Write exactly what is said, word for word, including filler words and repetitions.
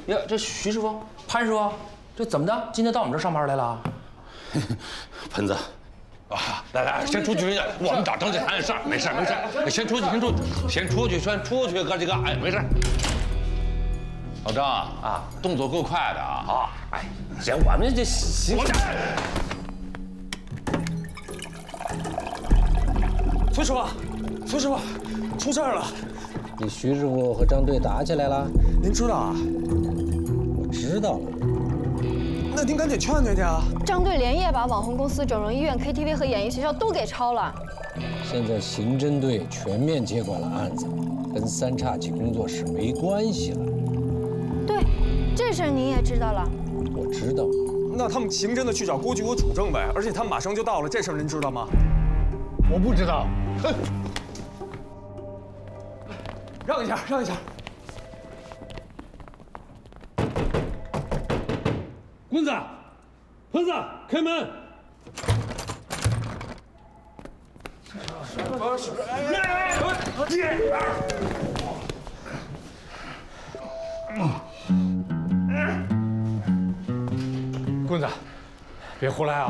呀，这徐师傅、潘师傅，这怎么的？今天到我们这儿上班来了？ 盆子，啊，来来，先出去，我们找张姐谈点事儿，没事没事，先出去，先出，先出去，先出去，哥几个，哎，没事。老张啊，动作够快的啊！ 好，哎，行，我们这行。 崔师傅，崔师傅，出事儿了！ 你徐师傅和张队打起来了？ 您知道啊？ 我知道了。 那您赶紧劝劝去啊！ 张队连夜把网红公司、整容医院、K T V 和演艺学校都给抄了。 现在刑侦队全面接管了案子，跟三叉戟工作室没关系了。 对，这事儿您也知道了。 我知道。 那他们刑侦的去找郭局给我主证呗，而且他们马上就到了，这事儿您知道吗？ 我不知道。 哼！让一下，让一下。 棍子，盆子，开门！棍子，别胡来啊！